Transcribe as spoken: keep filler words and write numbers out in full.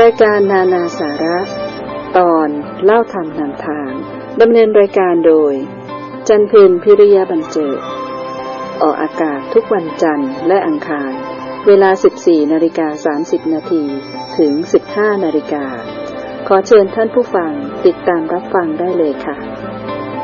ายการนานาสาระตอนเล่าธรรมนำทางดำเนินรายการโดยจันเพ็ญพิริยบรรเจิดออกอากาศทุกวันจันทร์และอังคารเวลา สิบสี่นาฬิกาสามสิบนาที ถึง สิบห้านาฬิกาขอเชิญท่านผู้ฟังติดตามรับฟังได้เลยค่ะ